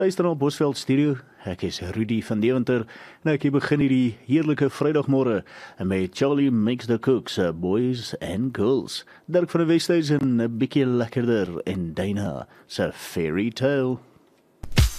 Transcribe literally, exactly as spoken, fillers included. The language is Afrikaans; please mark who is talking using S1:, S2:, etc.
S1: Luister na Bosveld Studio, ek is Rudy van Deventer en ek begin hierdie heerlike Vrydagmôre met Charlie Makes the Cooks, Boys and Girls. Dirk van die Westhuizen, 'n bietjie lekkerder en Dana se Fairy Tale.